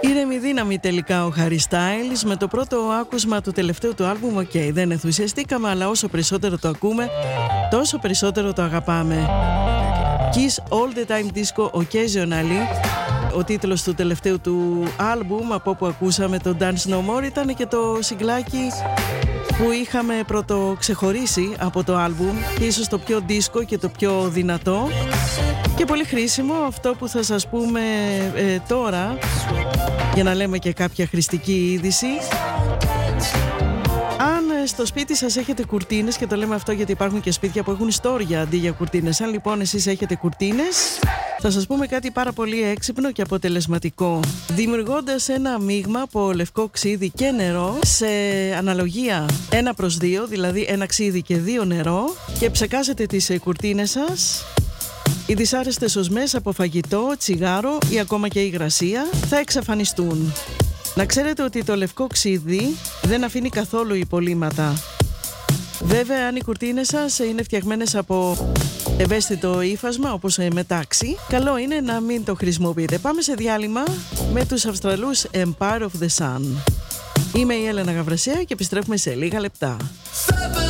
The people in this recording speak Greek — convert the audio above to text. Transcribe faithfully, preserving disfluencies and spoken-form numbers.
Ήρεμη δύναμη τελικά ο Harry Styles με το πρώτο άκουσμα του τελευταίου του άλμπουμ. Οκ, okay, δεν ενθουσιαστήκαμε, αλλά όσο περισσότερο το ακούμε, τόσο περισσότερο το αγαπάμε. Kiss All The Time Disco Occasionally, ο τίτλος του τελευταίου του άλμπουμ, από όπου ακούσαμε το Dance No More, ήταν και το συγκλάκι που είχαμε πρώτο ξεχωρίσει από το άλμπουμ και ίσως το πιο disco και το πιο δυνατό και πολύ χρήσιμο. Αυτό που θα σας πούμε ε, τώρα, για να λέμε και κάποια χρηστική είδηση. Αν στο σπίτι σας έχετε κουρτίνες, και το λέμε αυτό γιατί υπάρχουν και σπίτια που έχουν στόρια αντί για κουρτίνες, αν λοιπόν εσείς έχετε κουρτίνες, θα σας πούμε κάτι πάρα πολύ έξυπνο και αποτελεσματικό. Δημιουργώντας ένα μείγμα από λευκό ξύδι και νερό σε αναλογία ένα προς δύο, δηλαδή ένα ξύδι και δύο νερό, και ψεκάσετε τις κουρτίνες σας, οι δυσάρεστες οσμές από φαγητό, τσιγάρο ή ακόμα και υγρασία θα εξαφανιστούν. Να ξέρετε ότι το λευκό ξύδι δεν αφήνει καθόλου υπολείμματα. Βέβαια, αν οι κουρτίνες σας είναι φτιαγμένες από ευαίσθητο ύφασμα, όπως μετάξι, καλό είναι να μην το χρησιμοποιείτε. Πάμε σε διάλειμμα με τους Αυστραλούς Empire of the Sun. Είμαι η Έλενα Γαβρασέα και επιστρέφουμε σε λίγα λεπτά.